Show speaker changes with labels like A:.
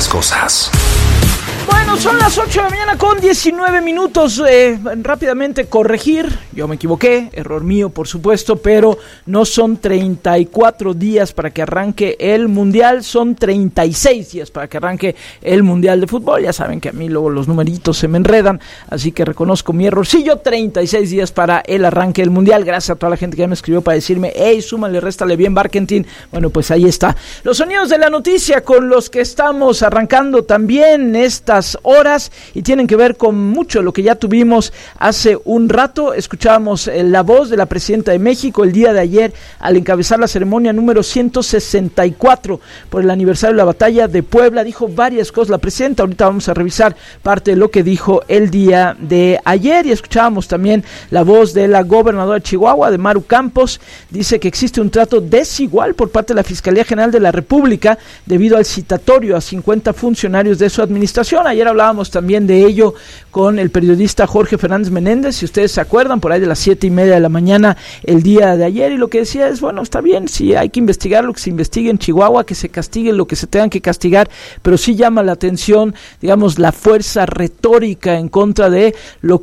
A: las cosas.
B: Bueno, son las 8 de la mañana con 19 minutos. Rápidamente corregir, yo me equivoqué, error mío por supuesto, pero no son 34 días para que arranque el Mundial, son 36 días para que arranque el Mundial de Fútbol. Ya saben que a mí luego los numeritos se me enredan, así que reconozco mi errorcillo. 36 días para el arranque del Mundial. Gracias a toda la gente que ya me escribió para decirme, hey, súmale, réstale bien, Barkentin. Bueno, pues ahí está. Los sonidos de la noticia con los que estamos arrancando también estas horas y tienen que ver con mucho de lo que ya tuvimos hace un rato. Escuchábamos la voz de la presidenta de México el día de ayer al encabezar la ceremonia número 164 por el aniversario de la batalla de Puebla. Dijo varias cosas la presidenta, ahorita vamos a revisar parte de lo que dijo el día de ayer, y escuchábamos también la voz de la gobernadora de Chihuahua, de Maru Campos. Dice que existe un trato desigual por parte de la Fiscalía General de la República debido al citatorio a 50 funcionarios de su administración. Ayer hablábamos también de ello con el periodista Jorge Fernández Menéndez, si ustedes se acuerdan, por ahí de las 7:30 de la mañana el día de ayer, y lo que decía es, bueno, está bien, si hay que investigar lo que se investigue en Chihuahua, que se castigue lo que se tengan que castigar, pero sí llama la atención, digamos, la fuerza retórica en contra de lo